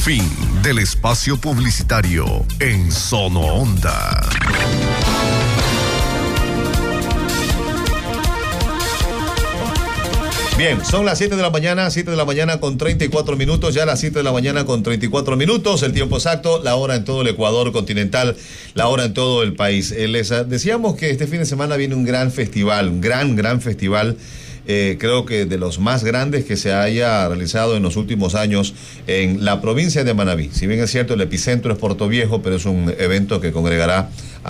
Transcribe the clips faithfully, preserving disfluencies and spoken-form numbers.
Fin del espacio publicitario en Sono Onda. Bien, son las siete de la mañana, siete de la mañana con treinta y cuatro minutos, ya las siete de la mañana con treinta y cuatro minutos, el tiempo exacto, la hora en todo el Ecuador continental, la hora en todo el país. Eh, les decíamos que este fin de semana viene un gran festival, un gran, gran festival, eh, creo que de los más grandes que se haya realizado en los últimos años en la provincia de Manabí. Si bien es cierto, el epicentro es Portoviejo, pero es un evento que congregará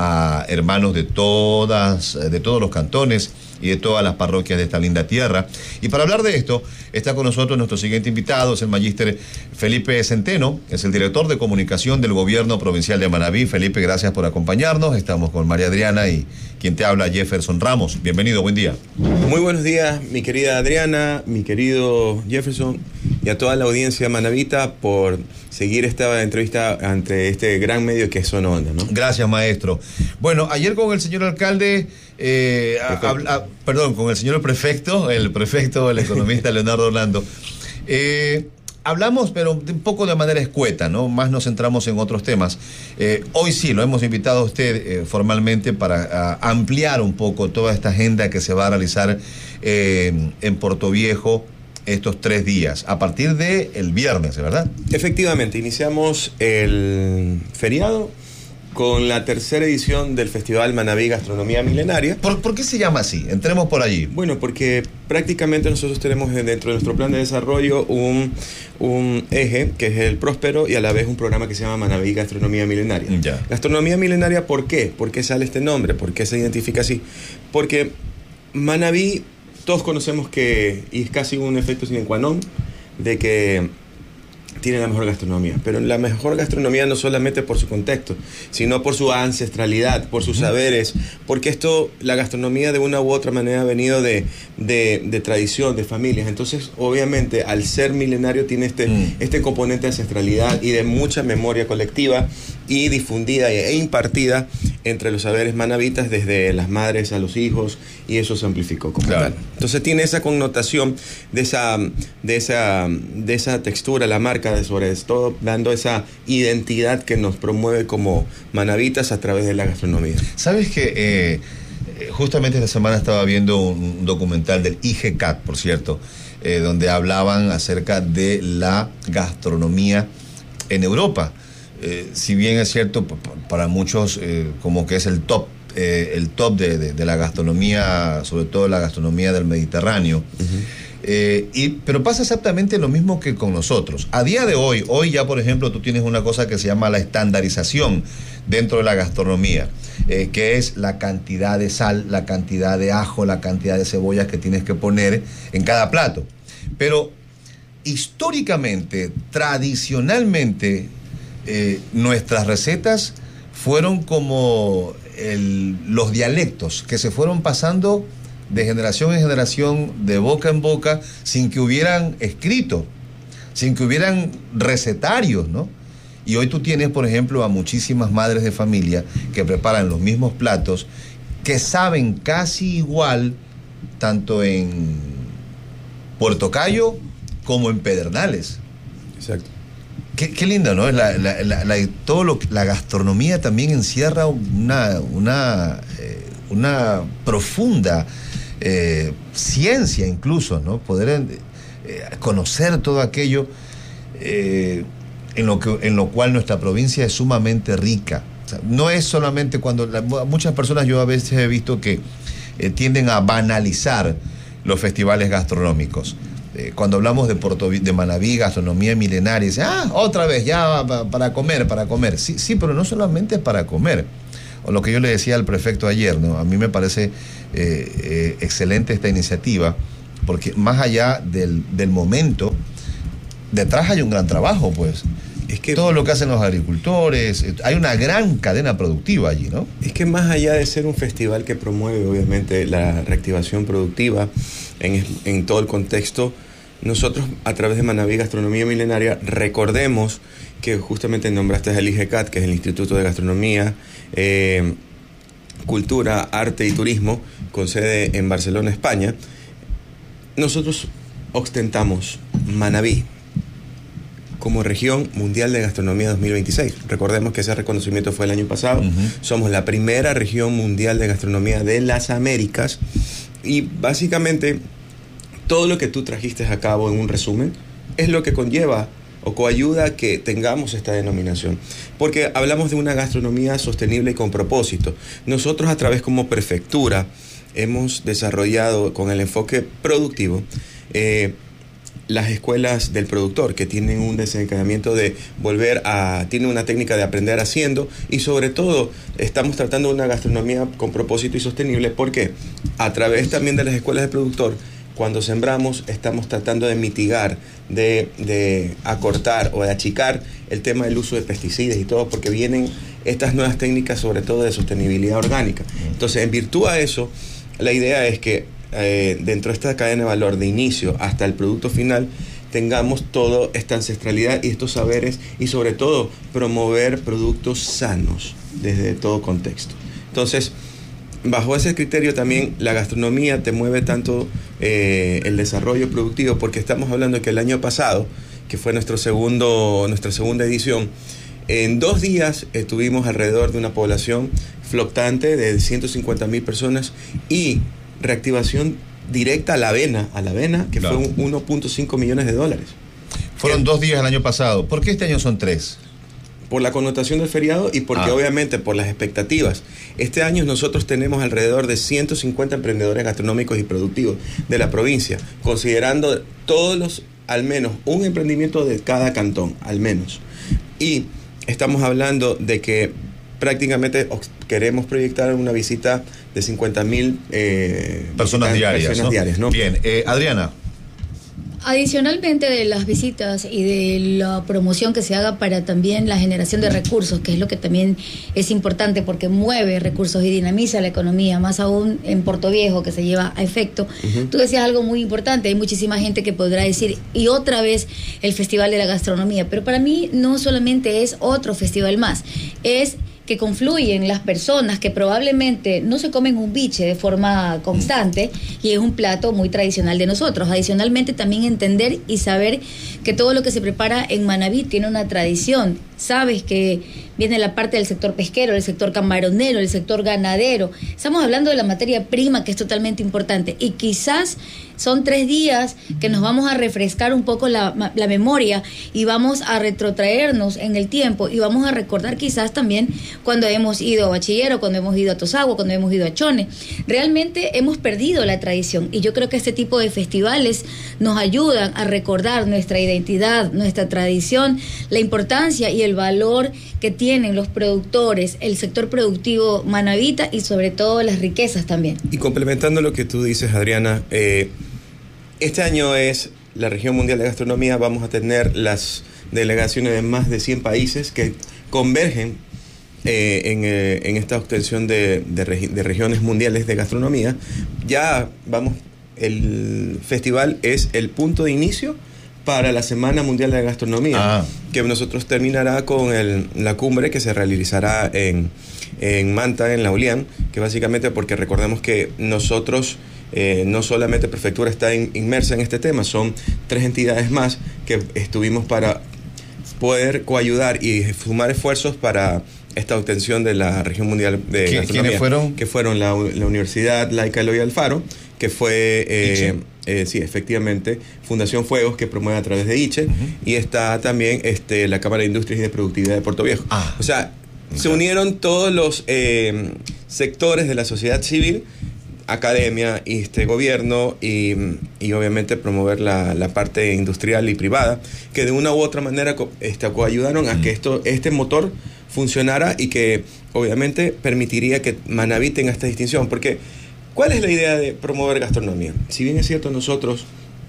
a hermanos de todas, de todos los cantones y de todas las parroquias de esta linda tierra. Y para hablar de esto, está con nosotros nuestro siguiente invitado, es el magíster Felipe Centeno, es el director de comunicación del gobierno provincial de Manabí. Felipe, gracias por acompañarnos. Estamos con María Adriana y quien te habla, Jefferson Ramos. Bienvenido, buen día. Muy buenos días, mi querida Adriana, mi querido Jefferson, y a toda la audiencia manabita por seguir esta entrevista ante este gran medio que es Sono Onda, ¿no? Gracias, maestro. Bueno, ayer con el señor alcalde, eh, a, a, perdón, con el señor prefecto, el prefecto, el economista Leonardo Orlando, eh, hablamos, pero un poco de manera escueta, ¿no? Más nos centramos en otros temas. Eh, hoy sí, lo hemos invitado a usted eh, formalmente para a, ampliar un poco toda esta agenda que se va a realizar eh, en Portoviejo estos tres días, a partir del viernes, ¿verdad? Efectivamente, iniciamos el feriado con la tercera edición del Festival Manabí Gastronomía Milenaria. ¿Por, ¿Por qué se llama así? Entremos por allí. Bueno, porque prácticamente nosotros tenemos dentro de nuestro plan de desarrollo un, un eje que es el próspero y a la vez un programa que se llama Manabí Gastronomía Milenaria. Ya. Gastronomía Milenaria, ¿por qué? ¿Por qué sale este nombre? ¿Por qué se identifica así? Porque Manabí, todos conocemos que, y es casi un efecto sine qua non, de que tiene la mejor gastronomía, pero la mejor gastronomía no solamente por su contexto, sino por su ancestralidad, por sus saberes, porque esto, la gastronomía de una u otra manera ha venido de, de, de tradición, de familias. Entonces, obviamente, al ser milenario tiene este, mm. este componente de ancestralidad y de mucha memoria colectiva y difundida e impartida entre los saberes manabitas desde las madres a los hijos, y eso se amplificó como claro. tal. Entonces tiene esa connotación de esa, de esa, de esa textura, la marca de sobre todo, dando esa identidad que nos promueve como manabitas a través de la gastronomía. ¿Sabes que eh, justamente esta semana estaba viendo un documental del I G C A T, por cierto, eh, donde hablaban acerca de la gastronomía en Europa? Eh, si bien es cierto, para muchos eh, como que es el top, eh, el top de, de, de la gastronomía, sobre todo la gastronomía del Mediterráneo. Uh-huh. Eh, y, pero pasa exactamente lo mismo que con nosotros. A día de hoy, hoy ya por ejemplo tú tienes una cosa que se llama la estandarización dentro de la gastronomía, eh, que es la cantidad de sal, la cantidad de ajo, la cantidad de cebollas que tienes que poner en cada plato. Pero históricamente, tradicionalmente, eh, nuestras recetas fueron como el, los dialectos que se fueron pasando de generación en generación, de boca en boca, sin que hubieran escrito, sin que hubieran recetarios, ¿no? Y hoy tú tienes, por ejemplo, a muchísimas madres de familia que preparan los mismos platos, que saben casi igual, tanto en Puerto Cayo como en Pedernales. Exacto. Qué, qué lindo, ¿no? La, la, la, la, todo lo, la gastronomía también encierra una, una, eh, una profunda Eh, ciencia incluso, ¿no? Poder eh, conocer todo aquello eh, en lo que en lo cual nuestra provincia es sumamente rica. O sea, no es solamente cuando la, muchas personas, yo a veces he visto que eh, tienden a banalizar los festivales gastronómicos. Eh, cuando hablamos de Porto, de Manabí, gastronomía milenaria, dicen, ah, otra vez, ya para comer, para comer. Sí, sí, pero no solamente es para comer. O lo que yo le decía al prefecto ayer, ¿no? A mí me parece eh, eh, excelente esta iniciativa, porque más allá del, del momento, detrás hay un gran trabajo, pues. Es que todo lo que hacen los agricultores, hay una gran cadena productiva allí, ¿no? Es que más allá de ser un festival que promueve, obviamente, la reactivación productiva en, en todo el contexto, nosotros, a través de Manabí Gastronomía Milenaria, recordemos que justamente nombraste el I G C A T, que es el Instituto de Gastronomía, eh, Cultura, Arte y Turismo, con sede en Barcelona, España. Nosotros ostentamos Manabí, como región mundial de gastronomía dos mil veintiséis. Recordemos que ese reconocimiento fue el año pasado. Uh-huh. Somos la primera región mundial de gastronomía de las Américas. Y básicamente todo lo que tú trajiste a cabo en un resumen es lo que conlleva o coayuda a que tengamos esta denominación. Porque hablamos de una gastronomía sostenible y con propósito. Nosotros a través como prefectura hemos desarrollado con el enfoque productivo eh, las escuelas del productor, que tienen un desencadenamiento de volver a... tienen una técnica de aprender haciendo, y sobre todo estamos tratando de una gastronomía con propósito y sostenible. ¿Por qué? A través también de las escuelas del productor, cuando sembramos, estamos tratando de mitigar, de, de acortar o de achicar el tema del uso de pesticidas y todo, porque vienen estas nuevas técnicas, sobre todo de sostenibilidad orgánica. Entonces, en virtud a eso, la idea es que eh, dentro de esta cadena de valor, de inicio hasta el producto final, tengamos toda esta ancestralidad y estos saberes, y sobre todo promover productos sanos desde todo contexto. Entonces, bajo ese criterio también la gastronomía te mueve tanto eh, el desarrollo productivo, porque estamos hablando de que el año pasado, que fue nuestro segundo, nuestra segunda edición, en dos días eh, tuvimos alrededor de una población flotante de ciento cincuenta mil personas y reactivación directa a la avena, a la avena, que claro, fue uno punto cinco millones de dólares. Fueron dos días el año pasado. ¿Por qué este año son tres? Por la connotación del feriado y porque ah. obviamente por las expectativas. Este año nosotros tenemos alrededor de ciento cincuenta emprendedores gastronómicos y productivos de la provincia, considerando todos los, al menos un emprendimiento de cada cantón, al menos. Y estamos hablando de que prácticamente queremos proyectar una visita de cincuenta mil eh, personas diarias, personas ¿no? diarias, ¿no? Bien, eh, Adriana. Adicionalmente de las visitas y de la promoción que se haga para también la generación de recursos, que es lo que también es importante porque mueve recursos y dinamiza la economía, más aún en Puerto Viejo, que se lleva a efecto. Uh-huh. Tú decías algo muy importante, hay muchísima gente que podrá decir, y otra vez el Festival de la Gastronomía, pero para mí no solamente es otro festival más, es que confluyen las personas que probablemente no se comen un biche de forma constante y es un plato muy tradicional de nosotros. Adicionalmente también entender y saber que todo lo que se prepara en Manabí tiene una tradición. Sabes que viene la parte del sector pesquero, del sector camaronero, del sector ganadero. Estamos hablando de la materia prima, que es totalmente importante. Y quizás son tres días que nos vamos a refrescar un poco la, la memoria y vamos a retrotraernos en el tiempo y vamos a recordar quizás también cuando hemos ido a Bachiller, cuando hemos ido a Tosagua, cuando hemos ido a Chone. Realmente hemos perdido la tradición y yo creo que este tipo de festivales nos ayudan a recordar nuestra identidad, nuestra tradición, la importancia y el valor que tienen los productores, el sector productivo manabita y sobre todo las riquezas también. Y complementando lo que tú dices, Adriana, eh, este año es la región mundial de gastronomía, vamos a tener las delegaciones de más de cien países que convergen eh, en, eh, en esta obtención de, de, regi- de regiones mundiales de gastronomía. Ya vamos, el festival es el punto de inicio para la Semana Mundial de la Gastronomía, ah. que nosotros terminará con el, la cumbre que se realizará en, en Manta, en La Ulián, que básicamente porque recordemos que nosotros, eh, no solamente Prefectura está in, inmersa en este tema, son tres entidades más que estuvimos para poder coayudar y sumar esfuerzos para esta obtención de la región mundial de ¿Qui- gastronomía. ¿Quiénes fueron? Que fueron la, la Universidad Laica Eloy Alfaro, que fue... Eh, Eh, sí, efectivamente, Fundación Fuegos, que promueve a través de I C H E, uh-huh. y está también este, la Cámara de Industrias y de Productividad de Puerto Viejo. Ah, o sea, okay. Se unieron todos los eh, sectores de la sociedad civil, academia, este, gobierno y, y obviamente promover la, la parte industrial y privada, que de una u otra manera este, ayudaron a uh-huh. que esto, este motor funcionara y que obviamente permitiría que Manabí tenga esta distinción, porque ¿cuál es la idea de promover gastronomía? Si bien es cierto, nosotros,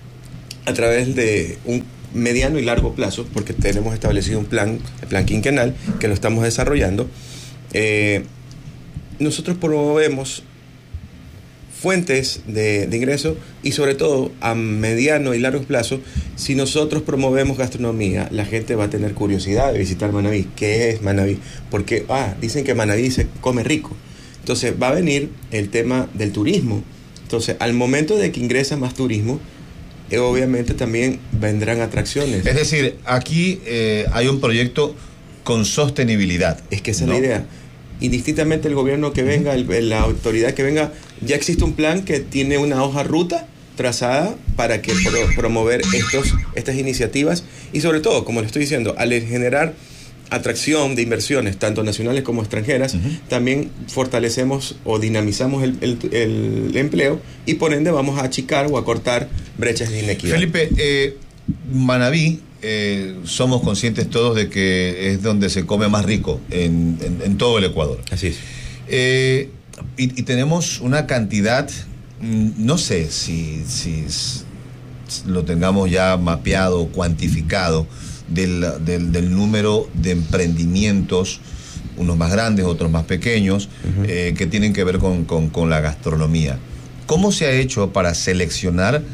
a través de un mediano y largo plazo, porque tenemos establecido un plan, el plan quinquenal, que lo estamos desarrollando, eh, nosotros promovemos fuentes de, de ingreso y sobre todo a mediano y largo plazo, si nosotros promovemos gastronomía, la gente va a tener curiosidad de visitar Manabí. ¿Qué es Manabí? Porque, ah, dicen que Manabí se come rico. Entonces va a venir el tema del turismo. Entonces, al momento de que ingresa más turismo, eh, obviamente también vendrán atracciones. Es decir, aquí eh, hay un proyecto con sostenibilidad. Es que esa ¿no? es la idea. Indistintamente el gobierno que venga, el, la autoridad que venga, ya existe un plan que tiene una hoja ruta trazada para que pro, promover estos, estas iniciativas y sobre todo, como le estoy diciendo, al generar atracción de inversiones, tanto nacionales como extranjeras, uh-huh. también fortalecemos o dinamizamos el, el, el empleo y por ende vamos a achicar o a cortar brechas de inequidad. Felipe, eh, Manabí, eh, somos conscientes todos de que es donde se come más rico en, en, en todo el Ecuador. Así es. Eh, y, y tenemos una cantidad, no sé si, si lo tengamos ya mapeado, cuantificado, Del, del, del número de emprendimientos, unos más grandes, otros más pequeños, uh-huh. eh, que tienen que ver con, con, con la gastronomía. ¿Cómo se ha hecho para seleccionar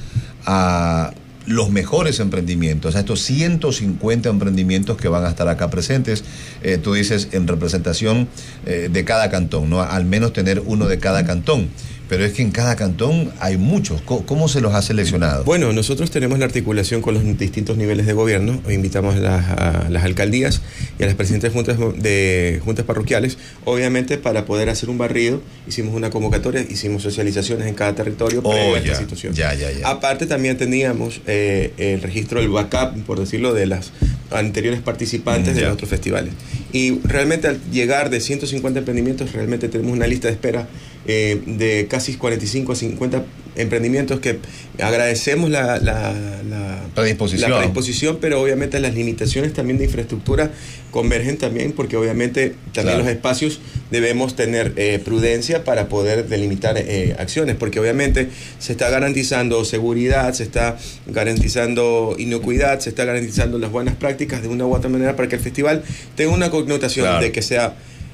a los mejores emprendimientos, a estos ciento cincuenta emprendimientos que van a estar acá presentes? Eh, tú dices en representación eh, de cada cantón, ¿no? Al menos tener uno de cada cantón. Pero es que en cada cantón hay muchos. ¿Cómo, cómo se los ha seleccionado? Bueno, nosotros tenemos la articulación con los distintos niveles de gobierno. Invitamos a las, a las alcaldías y a las presidentes de juntas, de juntas parroquiales, obviamente para poder hacer un barrido. Hicimos una convocatoria, hicimos socializaciones en cada territorio oh, previo a ya, esta situación. Ya, ya, ya. Aparte también teníamos eh, el registro del backup, por decirlo, de las anteriores participantes mm, de los otros festivales. Y realmente al llegar de ciento cincuenta emprendimientos, realmente tenemos una lista de espera eh, de casi cuarenta y cinco a cincuenta emprendimientos que agradecemos la, la, la, predisposición. la predisposición, pero obviamente las limitaciones también de infraestructura convergen también, porque obviamente también claro. los espacios debemos tener eh, prudencia para poder delimitar eh, acciones, porque obviamente se está garantizando seguridad, se está garantizando inocuidad, se está garantizando las buenas prácticas de una u otra manera para que el festival tenga una connotación claro. de que sea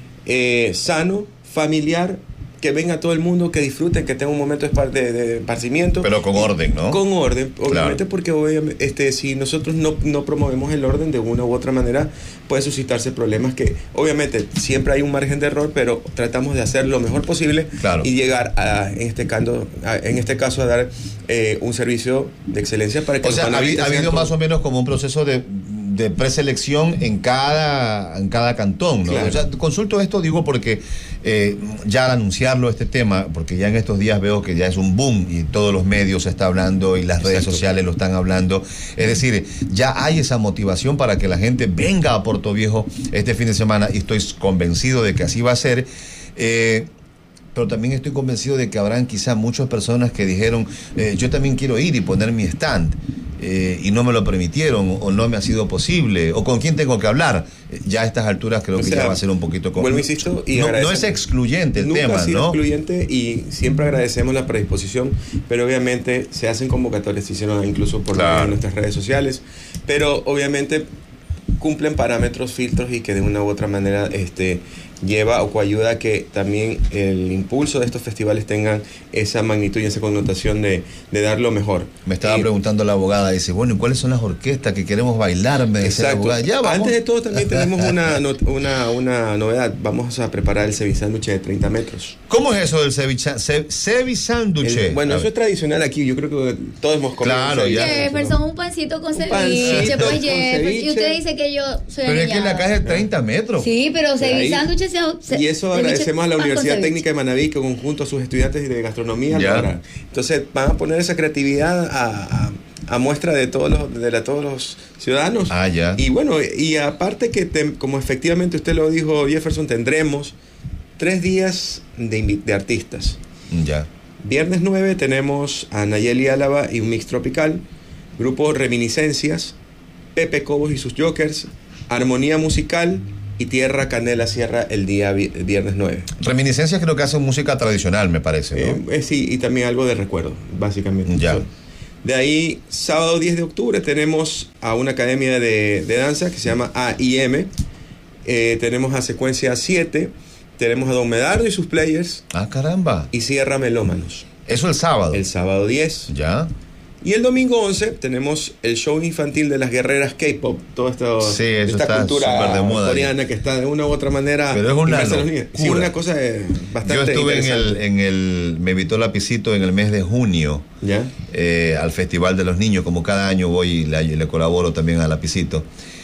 eh, sano, familiar, que venga todo el mundo, que disfruten, que tenga un momento de, de esparcimiento. Pero con orden, ¿no? Con orden, obviamente, claro. porque obviamente, este, si nosotros no, no promovemos el orden de una u otra manera, puede suscitarse problemas que, obviamente, siempre hay un margen de error, pero tratamos de hacer lo mejor posible claro. y llegar, a, en, este caso, a, en este caso, a dar eh, un servicio de excelencia para que... O sea, ha habido, ha habido más o menos como un proceso de... de preselección en cada en cada cantón, ¿no? Claro. O sea, consulto esto, digo, porque eh, ya al anunciarlo este tema, porque ya en estos días veo que ya es un boom y todos los medios se está hablando y las Exacto. redes sociales lo están hablando, es decir, ya hay esa motivación para que la gente venga a Puerto Viejo este fin de semana y estoy convencido de que así va a ser. Eh, pero también estoy convencido de que habrán quizá muchas personas que dijeron, eh, yo también quiero ir y poner mi stand. Eh, y no me lo permitieron o no me ha sido posible o con quién tengo que hablar. Eh, ya a estas alturas creo o que sea, ya va a ser un poquito complicado. Vuelvo, insisto, y no, no es excluyente el Nunca tema, ha sido ¿no? excluyente y siempre agradecemos la predisposición, pero obviamente se hacen convocatorias, se hicieron incluso por claro. nuestras redes sociales, pero obviamente cumplen parámetros, filtros y que de una u otra manera este, lleva o coayuda a que también el impulso de estos festivales tengan esa magnitud y esa connotación de, de dar lo mejor. Me estaba y, preguntando la abogada, dice, bueno, ¿y cuáles son las orquestas que queremos bailar? Me decía la abogada, ya vamos. Antes de todo también tenemos una, una, una novedad, vamos a preparar el cevisándwich de treinta metros. ¿Cómo es eso del cevisándwich? Bueno, eso es tradicional aquí, yo creo que todos hemos comido. Claro, ya. Jefferson, un pancito con ceviche, pues Jefferson, y usted dice que yo soy Pero es que la caja es treinta metros. Sí, pero cevisándwich se, y eso agradecemos a la Universidad Técnica de Manabí, que conjunto a sus estudiantes de gastronomía. Para, entonces van a poner esa creatividad a, a, a muestra de todos los de la, todos los ciudadanos. Ah, ya. Y bueno, y aparte que te, como efectivamente usted lo dijo, Jefferson, tendremos tres días de, de artistas. Ya. Viernes nueve tenemos a Nayeli Álava y un mix tropical, grupo Reminiscencias, Pepe Cobos y sus Jokers, Armonía Musical y Tierra Canela Sierra el día vi- el viernes nueve. Reminiscencias creo que hacen música tradicional, me parece, ¿no? Eh, eh, sí, y también algo de recuerdo, básicamente. Ya. De ahí, sábado diez de octubre, tenemos a una academia de, de danza que se llama A I M. Eh, tenemos a Secuencia siete, tenemos a Don Medardo y sus players. Ah, caramba. Y Sierra Melómanos. Eso el sábado. El sábado diez. Ya. Y el domingo once tenemos el show infantil de las guerreras K-pop, toda esta, Sí, eso esta está cultura súper de moda coreana ahí. que está de una u otra manera. Pero es una inmersa en los niños. Sí, locura. una cosa eh, bastante Yo estuve en el, interesante. en el, me invitó Lapicito en el mes de junio ¿Ya? eh, al Festival de los Niños, como cada año voy y le, y le colaboro también a Lapicito.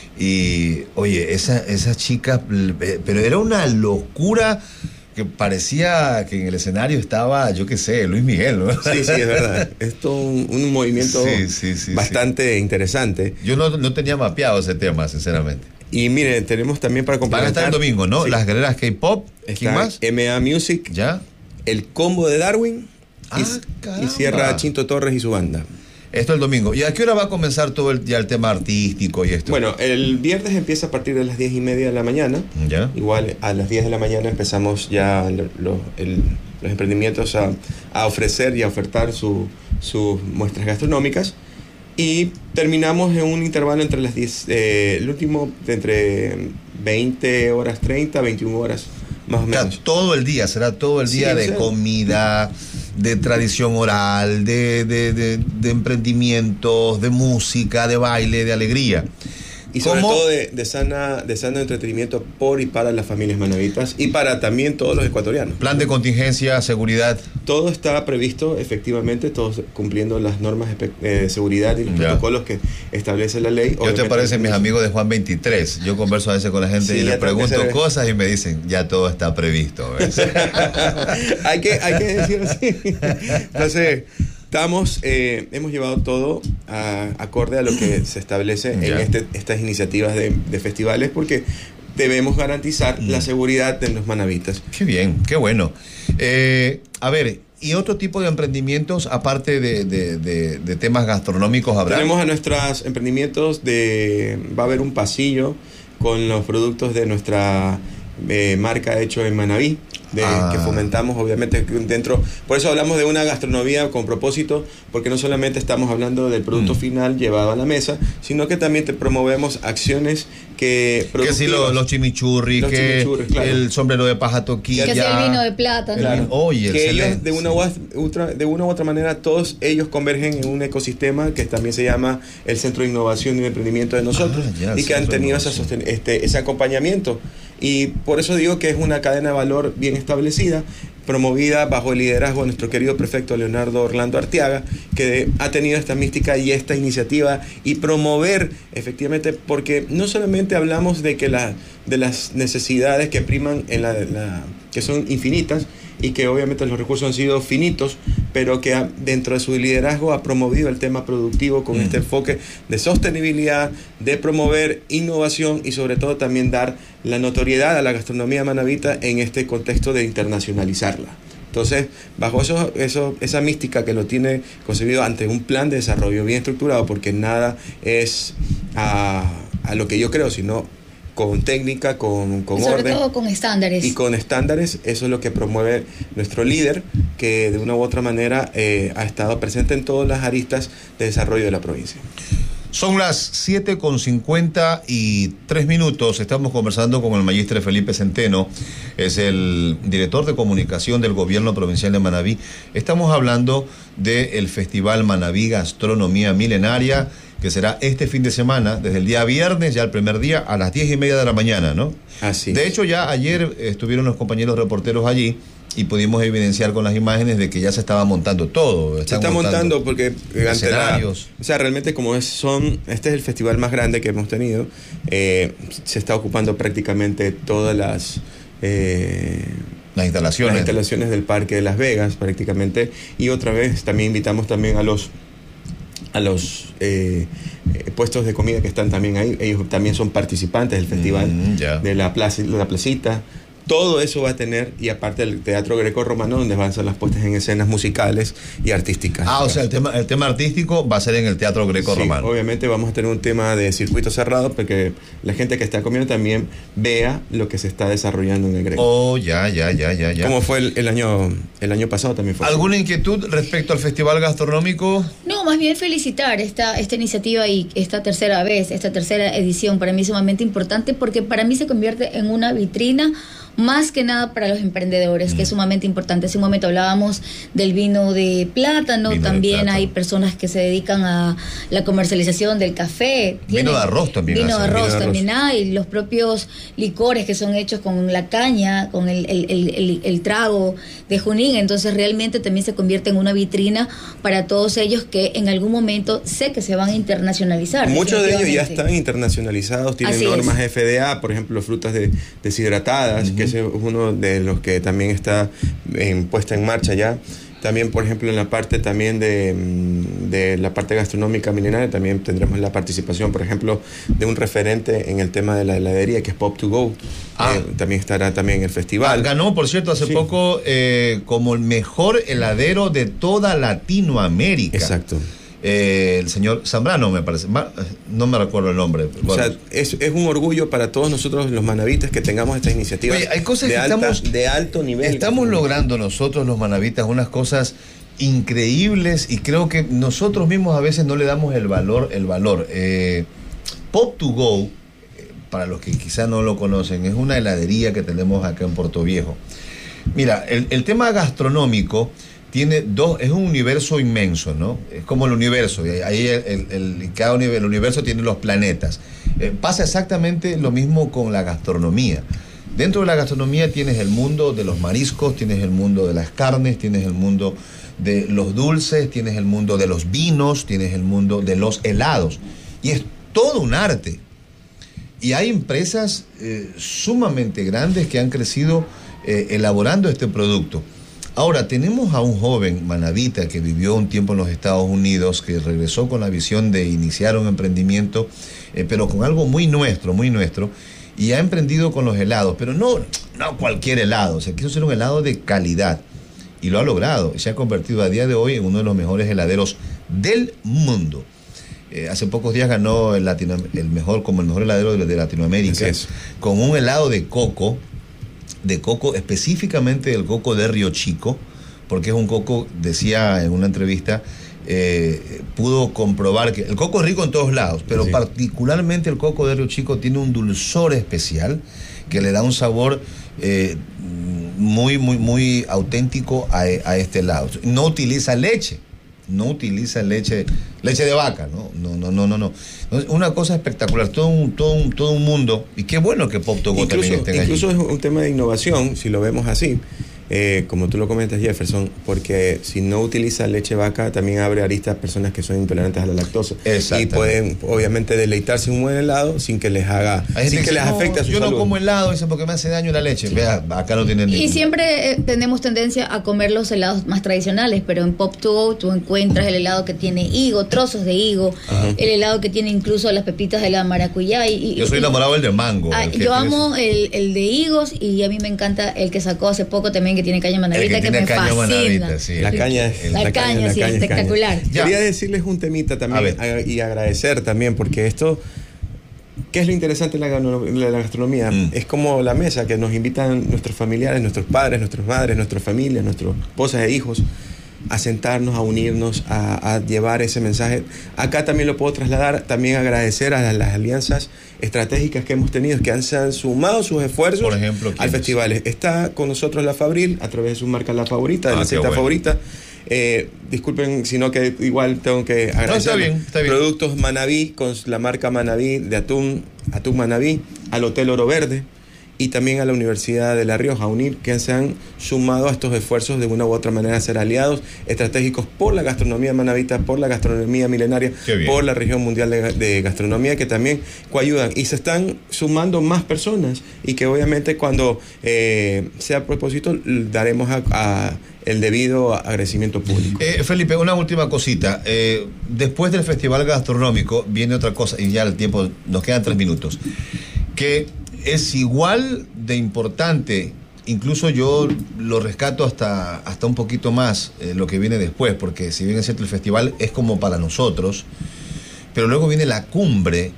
Y, oye, esa, esa chica, eh, pero era una locura que parecía que en el escenario estaba, yo qué sé, Luis Miguel, ¿no? Sí, sí, es verdad. Esto es un, un movimiento Sí, sí, sí, bastante interesante. Yo no, no tenía mapeado ese tema, sinceramente. Y miren, tenemos también para Van a complementar. estar el domingo, ¿no? Sí. Las guerreras K-pop, ¿quién Está más? M A Music, ¿Ya? el combo de Darwin Ah, y, y caramba. cierra Chinto Torres y su banda. Esto el domingo. ¿Y a qué hora va a comenzar todo el, ya el tema artístico y esto? Bueno, el viernes empieza a partir de las diez y media de la mañana. ¿Ya? Igual a las diez de la mañana empezamos ya lo- lo- el- los emprendimientos a, a ofrecer y a ofertar su- sus muestras gastronómicas. Y terminamos en un intervalo entre las diez, eh, el último de entre veinte horas treinta, veintiuna horas, más o O sea, menos. todo el día, será todo el Sí, día o de sea. comida, de tradición oral, de, de, de, de emprendimientos, de música, de baile, de alegría. Y sobre ¿Cómo? todo de, de sana, de sano entretenimiento por y para las familias manavitas y para también todos los ecuatorianos. Plan de contingencia, seguridad. Todo está previsto, efectivamente, todos cumpliendo las normas espe- eh, de seguridad y los Ya. protocolos que establece la ley. ¿Qué te Obviamente, parecen mis amigos de Juan veintitrés? Yo converso a veces con la gente Sí, y ya les tengo que pregunto ser- cosas y me dicen, ya todo está previsto. ¿Ves? hay, que, hay que decirlo así. Entonces, estamos, eh, hemos llevado todo a, acorde a lo que se establece en Ya. este, estas iniciativas de, de festivales, porque debemos garantizar la seguridad de los manavitas. Qué bien, qué bueno. Eh, a ver, ¿y otro tipo de emprendimientos aparte de, de- de- de temas gastronómicos habrá? Tenemos a nuestros emprendimientos de... Va a haber un pasillo con los productos de nuestra eh, marca hecho en Manabí, de, Ah. que fomentamos obviamente dentro. Por eso hablamos de una gastronomía con propósito, porque no solamente estamos hablando del producto Mm. final llevado a la mesa, sino que también te promovemos acciones que... Que si lo- productivas. los chimichurris, Los que chimichurris, claro. el sombrero de paja toquilla. Que sea el vino de plata, ¿no? Claro. Oye, que excelente. ellos de una, u otra, de una u otra manera todos ellos convergen en un ecosistema que también se llama el Centro de Innovación y de Emprendimiento de nosotros, Ah, ya, el y que han Centro de tenido esa Innovación. sosten- este, ese acompañamiento, y por eso digo que es una cadena de valor bien establecida, promovida bajo el liderazgo de nuestro querido prefecto Leonardo Orlando Arteaga, que ha tenido esta mística y esta iniciativa y promover efectivamente, porque no solamente hablamos de que la, de las necesidades que priman en la, la- que son infinitas y que obviamente los recursos han sido finitos, pero que ha- dentro de su liderazgo ha promovido el tema productivo con Mm. este enfoque de sostenibilidad, de promover innovación y sobre todo también dar la notoriedad a la gastronomía manabita en este contexto de internacionalizarla. Entonces, bajo eso, eso, esa mística que lo tiene concebido ante un plan de desarrollo bien estructurado, porque nada es a, a lo que yo creo, sino con técnica, con, con Y sobre orden todo con estándares. y con estándares. Eso es lo que promueve nuestro líder, que de una u otra manera eh, ha estado presente en todas las aristas de desarrollo de la provincia. Son las siete con cincuenta y tres minutos. Estamos conversando con el magistre Felipe Centeno, es el director de comunicación del gobierno provincial de Manabí. Estamos hablando del Festival Manabí Gastronomía Milenaria, que será este fin de semana, desde el día viernes, ya el primer día, a las diez y media de la mañana, ¿no? Así. De hecho, ya ayer estuvieron los compañeros reporteros allí y pudimos evidenciar con las imágenes de que ya se estaba montando todo. Se Están está montando porque eh, ante la, escenarios. o sea, realmente como es, son, este es el festival más grande que hemos tenido, eh, se está ocupando prácticamente todas las eh, Las instalaciones. las instalaciones del Parque de Las Vegas prácticamente, y otra vez también invitamos también a los a los eh, eh, puestos de comida que están también ahí. Ellos también son participantes del festival, Mm, ya. de la plaza, de la placita. Todo eso va a tener, y aparte el teatro greco-romano, donde van a ser las puestas en escenas musicales y artísticas. Ah, o sea, el tema, el tema artístico va a ser en el Teatro Greco-Romano. Sí, obviamente vamos a tener un tema de circuito cerrado, porque la gente que está comiendo también vea lo que se está desarrollando en el Greco. Oh, ya, ya, ya, ya, ya. Como fue el, el año el año pasado también fue así. ¿Alguna inquietud respecto al Festival Gastronómico? No, más bien felicitar esta, esta iniciativa y esta tercera vez, esta tercera edición. Para mí es sumamente importante porque para mí se convierte en una vitrina más que nada para los emprendedores, mm. que es sumamente importante. Hace un momento hablábamos del vino de plátano, vino también de plátano. Hay personas que se dedican a la comercialización del café. Vino de arroz también. Vino de arroz vino de también arroz. hay, los propios licores que son hechos con la caña, con el, el, el, el, el trago de Junín. Entonces realmente también se convierte en una vitrina para todos ellos que en algún momento sé que se van a internacionalizar. Muchos de ellos ya están internacionalizados, tienen Así normas es. F D A, por ejemplo, frutas de, deshidratadas, uh-huh. que ese es uno de los que también está en, puesta en marcha ya. También, por ejemplo, en la parte también de, de la parte gastronómica milenaria, también tendremos la participación, por ejemplo, de un referente en el tema de la heladería, que es Pop to Go. Ah. Eh, también estará también en el festival. Ah, ganó, por cierto, hace sí. poco eh, como el mejor heladero de toda Latinoamérica. Exacto. Eh, el señor Zambrano, me parece, no me recuerdo el nombre. Bueno. O sea, es, es un orgullo para todos nosotros los manavitas que tengamos estas iniciativas. Oye, hay cosas de, que alta, estamos, de alto nivel. Estamos logrando nosotros los manavitas unas cosas increíbles y creo que nosotros mismos a veces no le damos el valor. El valor. Eh, Pop to Go, para los que quizás no lo conocen, es una heladería que tenemos acá en Puerto Viejo. Mira, el, el tema gastronómico tiene dos, es un universo inmenso, ¿no? Es como el universo, ahí el, el, el, cada universo, el universo tiene los planetas. Eh, pasa exactamente lo mismo con la gastronomía. Dentro de la gastronomía tienes el mundo de los mariscos, tienes el mundo de las carnes, tienes el mundo de los dulces, tienes el mundo de los vinos, tienes el mundo de los helados. Y es todo un arte. Y hay empresas eh, sumamente grandes que han crecido eh, elaborando este producto. Ahora, tenemos a un joven manavita que vivió un tiempo en los Estados Unidos, que regresó con la visión de iniciar un emprendimiento, eh, pero con algo muy nuestro, muy nuestro, y ha emprendido con los helados, pero no, no cualquier helado, o sea, quiso ser un helado de calidad, y lo ha logrado, se ha convertido a día de hoy en uno de los mejores heladeros del mundo. Eh, hace pocos días ganó el, Latino, el mejor, como el mejor heladero de, de Latinoamérica, es con un helado de coco, de coco, específicamente del coco de Río Chico, porque es un coco, decía en una entrevista, eh, pudo comprobar que el coco es rico en todos lados, pero sí. particularmente el coco de Río Chico tiene un dulzor especial que le da un sabor eh, muy, muy, muy auténtico a, a este helado. No utiliza leche, no utiliza leche, leche de vaca, no, no, no, no, no, no. Una cosa espectacular, todo un, todo un, todo un mundo, y qué bueno que Pop to Go también esté allí. Incluso es un tema de innovación, si lo vemos así. Eh, como tú lo comentas, Jefferson, porque si no utiliza leche vaca, también abre aristas a personas que son intolerantes a la lactosa. Y pueden, obviamente, deleitarse en un buen helado sin que les haga, sin que dice, les no, afecte a su yo salud. Yo no como helado, dice, porque me hace daño la leche. Sí. Vea, acá no tienen ningún. Y siempre eh, tenemos tendencia a comer los helados más tradicionales, pero en Pop to Go tú encuentras el helado que tiene higo, trozos de higo, ajá, el helado que tiene incluso las pepitas de la maracuyá. Y, yo soy y, enamorado del de mango. Ah, yo amo el, el de higos, y a mí me encanta el que sacó hace poco también, que tiene caña manavita, que me fascina. Manavita, sí. La caña es la, la caña, caña, sí, la caña espectacular. Caña. Quería decirles un temita también a y agradecer también, porque esto, ¿qué es lo interesante de la, la gastronomía? Mm. Es como la mesa que nos invitan nuestros familiares, nuestros padres, nuestras madres, nuestras familias, nuestras esposas e hijos, a sentarnos, a unirnos, a, a llevar ese mensaje. Acá también lo puedo trasladar, también agradecer a las, las alianzas estratégicas que hemos tenido, que han, se han sumado sus esfuerzos. Por ejemplo, al festival. Está con nosotros La Fabril, a través de su marca La Favorita, de ah, la cita bueno. favorita. Eh, disculpen, sino que igual tengo que agradecer. No, está bien, está bien. Productos Manaví, con la marca Manaví de atún, atún Manaví, al Hotel Oro Verde, y también a la Universidad de La Rioja, UNIR, que se han sumado a estos esfuerzos de una u otra manera a ser aliados estratégicos por la gastronomía manavita, por la gastronomía milenaria, por la región mundial de, de gastronomía, que también coayudan. Y se están sumando más personas, y que obviamente cuando eh, sea a propósito daremos a, a el debido agradecimiento público. Eh, Felipe, una última cosita. Eh, después del Festival Gastronómico viene otra cosa, y ya el tiempo, nos quedan tres minutos, que es igual de importante, incluso yo lo rescato hasta, hasta un poquito más eh, lo que viene después, porque si bien es cierto el festival es como para nosotros, pero luego viene la cumbre,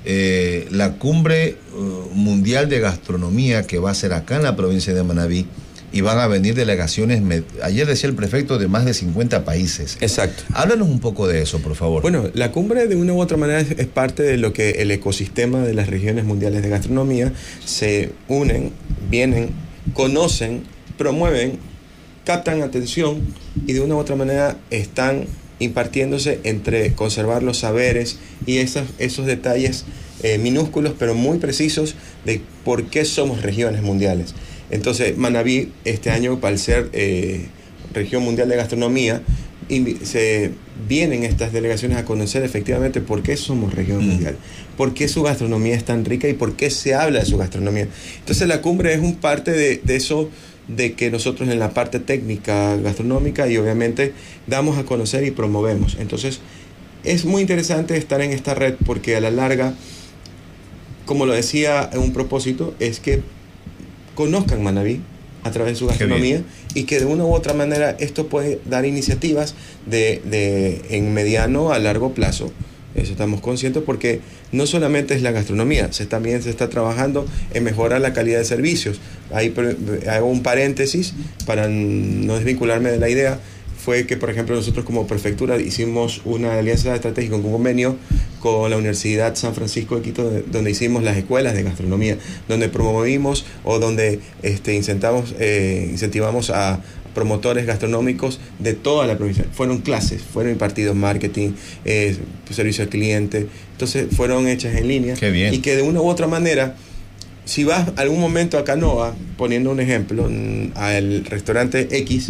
eh, la cumbre uh, mundial de gastronomía, que va a ser acá en la provincia de Manabí, y van a venir delegaciones, ayer decía el prefecto, de más de cincuenta países. Exacto. Háblanos un poco de eso, por favor. Bueno, la cumbre de una u otra manera es, es parte de lo que el ecosistema de las regiones mundiales de gastronomía se unen, vienen conocen, promueven, captan atención y de una u otra manera están impartiéndose entre conservar los saberes y esas, esos detalles eh, minúsculos pero muy precisos de por qué somos regiones mundiales. Entonces Manabí este año, al ser eh, región mundial de gastronomía, y se vienen estas delegaciones a conocer efectivamente por qué somos región mm. mundial, por qué su gastronomía es tan rica y por qué se habla de su gastronomía. Entonces la cumbre es un parte de, de eso, de que nosotros en la parte técnica gastronómica y obviamente damos a conocer y promovemos. Entonces es muy interesante estar en esta red porque a la larga, como lo decía en un propósito, es que conozcan Manabí a través de su gastronomía y que de una u otra manera esto puede dar iniciativas de, de en mediano a largo plazo. Eso estamos conscientes porque no solamente es la gastronomía, se, también se está trabajando en mejorar la calidad de servicios. Ahí hago un paréntesis para no desvincularme de la idea. Fue que, por ejemplo, nosotros como prefectura hicimos una alianza estratégica, un convenio con la Universidad San Francisco de Quito, donde hicimos las escuelas de gastronomía, donde promovimos o donde este, incentivamos, eh, incentivamos a promotores gastronómicos de toda la provincia. Fueron clases, fueron impartidos marketing, eh, servicio al cliente, entonces fueron hechas en línea. Qué bien. Y que de una u otra manera, si vas algún momento a Canoa, poniendo un ejemplo, al restaurante X,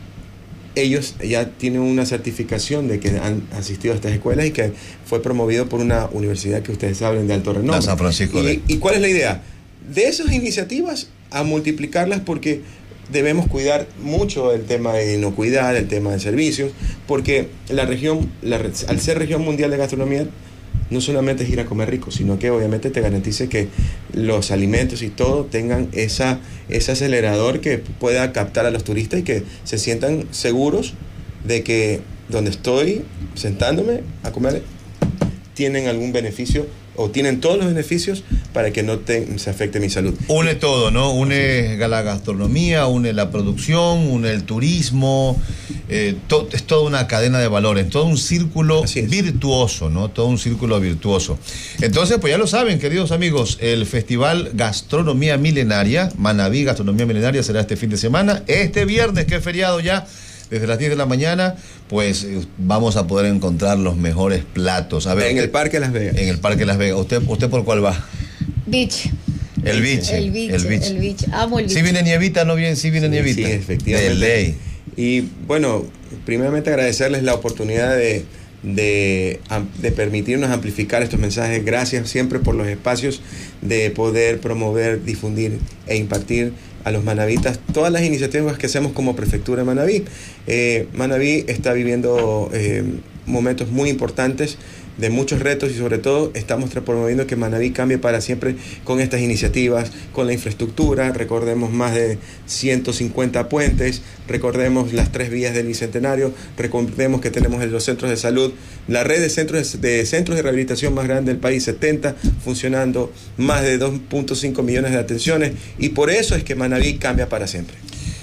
ellos ya tienen una certificación de que han asistido a estas escuelas y que fue promovido por una universidad que ustedes saben de alto renombre. La San Francisco y, de... ¿Y cuál es la idea? De esas iniciativas a multiplicarlas porque debemos cuidar mucho el tema de inocuidad, el tema de servicios, porque la región, la, al ser región mundial de gastronomía, no solamente es ir a comer rico, sino que obviamente te garantice que los alimentos y todo tengan esa, ese acelerador que pueda captar a los turistas y que se sientan seguros de que donde estoy sentándome a comer tienen algún beneficio o tienen todos los beneficios para que no te, se afecte mi salud. Une todo, ¿no? Une la gastronomía, une la producción, une el turismo, eh, to, es toda una cadena de valores, todo un círculo virtuoso, ¿no? Todo un círculo virtuoso. Entonces, pues ya lo saben, queridos amigos, el Festival Gastronomía Milenaria, Manabí Gastronomía Milenaria, será este fin de semana, este viernes, que es feriado ya, desde las diez de la mañana, pues vamos a poder encontrar los mejores platos. A ver, en usted, el Parque Las Vegas. En el Parque Las Vegas. ¿Usted, usted por cuál va? Beach. El beach. El beach. El beach. El beach. Amo el beach. ¿Sí viene nievita, no bien? Sí viene sí, nievita. Sí, efectivamente. De ley. Y bueno, primeramente agradecerles la oportunidad de, de, de permitirnos amplificar estos mensajes. Gracias siempre por los espacios de poder promover, difundir e impartir a los manavitas todas las iniciativas que hacemos como prefectura de Manabí. Eh, Manabí está viviendo eh, momentos muy importantes de muchos retos y sobre todo estamos promoviendo que Manabí cambie para siempre con estas iniciativas, con la infraestructura. Recordemos más de ciento cincuenta puentes, recordemos las tres vías del Bicentenario, recordemos que tenemos los centros de salud, la red de centros de, de centros de rehabilitación más grande del país, setenta funcionando, más de dos punto cinco millones de atenciones, y por eso es que Manabí cambia para siempre.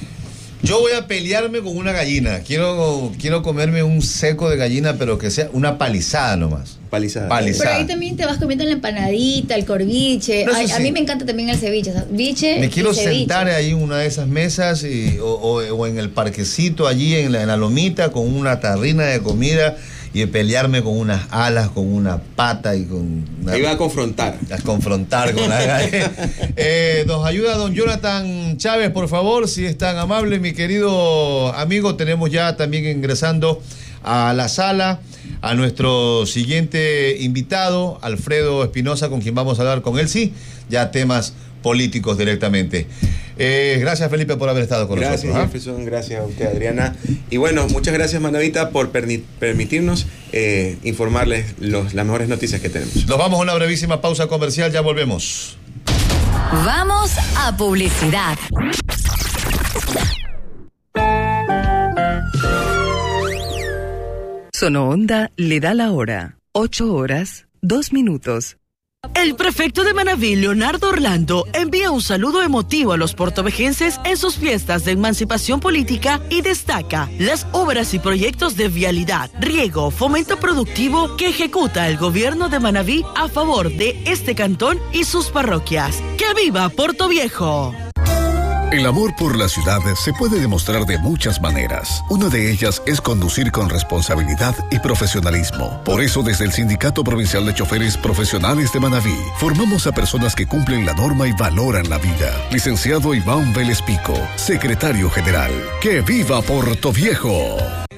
Yo voy a pelearme con una gallina. Quiero, quiero comerme un seco de gallina, pero que sea una palizada nomás. Palizada. Palizada. Pero ahí también te vas comiendo la empanadita, el corviche. No, Ay, sí. A mí me encanta también el ceviche. O sea, biche me quiero y ceviche. sentar ahí en una de esas mesas y, o, o, o en el parquecito allí en la, en la lomita con una tarrina de comida y pelearme con unas alas, con una pata y con... Una, ahí va a confrontar. A confrontar con la... eh, nos ayuda don Jonathan Chávez, por favor, si es tan amable, mi querido amigo. Tenemos ya también ingresando a la sala a nuestro siguiente invitado, Alfredo Espinosa, con quien vamos a hablar con él, sí, ya temas políticos directamente. Eh, gracias, Felipe, por haber estado con gracias, nosotros. Gracias, Jefferson, ¿eh? Gracias a usted, Adriana. Y bueno, muchas gracias, Manavita, por perni- permitirnos eh, informarles los, las mejores noticias que tenemos. Nos vamos a una brevísima pausa comercial, ya volvemos. Vamos a publicidad. Sonoonda le da la hora. Ocho horas, dos minutos. El prefecto de Manabí, Leonardo Orlando, envía un saludo emotivo a los portovejenses en sus fiestas de emancipación política y destaca las obras y proyectos de vialidad, riego, fomento productivo que ejecuta el gobierno de Manabí a favor de este cantón y sus parroquias. ¡Que viva Portoviejo! El amor por la ciudad se puede demostrar de muchas maneras. Una de ellas es conducir con responsabilidad y profesionalismo. Por eso, desde el Sindicato Provincial de Choferes Profesionales de Manabí, formamos a personas que cumplen la norma y valoran la vida. Licenciado Iván Vélez Pico, Secretario General. ¡Que viva Portoviejo!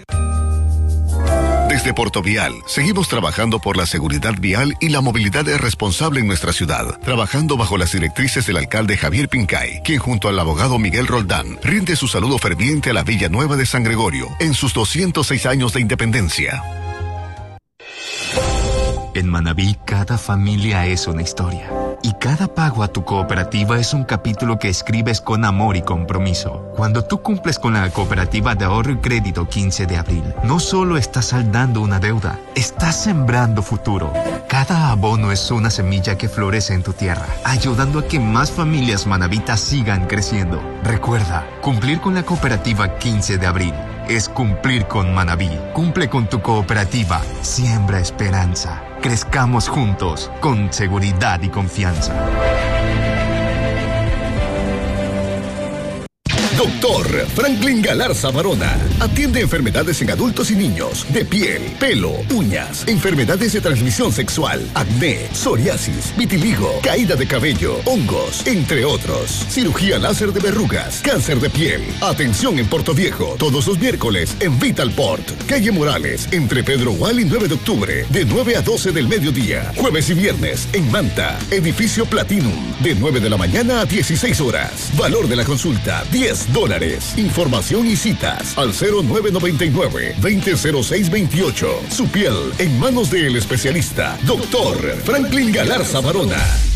Desde Portovial, seguimos trabajando por la seguridad vial y la movilidad responsable en nuestra ciudad, trabajando bajo las directrices del alcalde Javier Pincay, quien junto al abogado Miguel Roldán rinde su saludo ferviente a la Villa Nueva de San Gregorio en sus doscientos seis años de independencia. En Manabí, cada familia es una historia. Y cada pago a tu cooperativa es un capítulo que escribes con amor y compromiso. Cuando tú cumples con la Cooperativa de Ahorro y Crédito quince de abril, no solo estás saldando una deuda, estás sembrando futuro. Cada abono es una semilla que florece en tu tierra, ayudando a que más familias manabitas sigan creciendo. Recuerda, cumplir con la Cooperativa quince de abril es cumplir con Manabí. Cumple con tu cooperativa, siembra esperanza. Crezcamos juntos, con seguridad y confianza. Doctor Franklin Galarza Barona. Atiende enfermedades en adultos y niños, de piel, pelo, uñas, enfermedades de transmisión sexual, acné, psoriasis, vitiligo, caída de cabello, hongos, entre otros. Cirugía láser de verrugas, cáncer de piel. Atención en Portoviejo, todos los miércoles en Vitalport, calle Morales, entre Pedro Gual y nueve de octubre, de nueve a doce del mediodía. Jueves y viernes en Manta, edificio Platinum, de nueve de la mañana a dieciséis horas. Valor de la consulta, diez dólares. Información y citas al cero nueve nueve nueve, veinte cero seis veintiocho. Su piel en manos del especialista, doctor Franklin Galarza Barona.